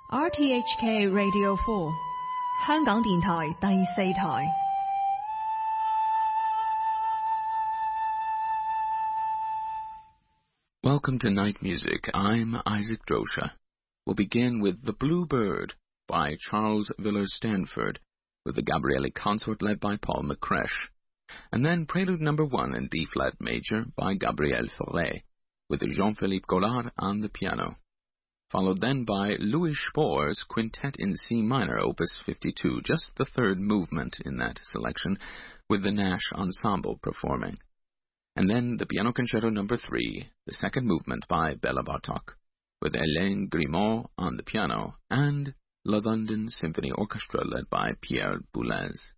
RTHK Radio 4香港電台第四台。 Welcome to Night Music. I'm Isaac Drosha. We'll begin with The Blue Bird by Charles Villers-Stanford, with the Gabrieli Consort led by Paul McCresh, and then Prelude No. 1 in D-flat major by Gabriel Fauré, with Jean-Philippe Collard on the piano, followed then by Louis Spohr's Quintet in C minor, Opus 52, just the third movement in that selection, with the Nash Ensemble performing. And then the Piano Concerto No. 3, the second movement by Bela Bartok, with Hélène Grimaud on the piano, and the London Symphony Orchestra led by Pierre Boulez.